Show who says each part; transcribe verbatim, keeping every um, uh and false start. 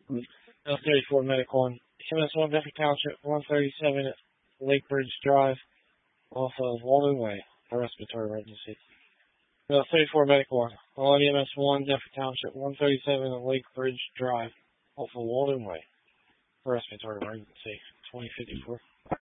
Speaker 1: L thirty-four Medical one. M S one Bedford Township, one thirty-seven at Lake Bridge Drive, off of Walden Way, for respiratory emergency. L thirty-four Medical one. On M S one Bedford Township, one thirty-seven at Lake Bridge Drive, off of Walden Way, for respiratory emergency. twenty fifty-four.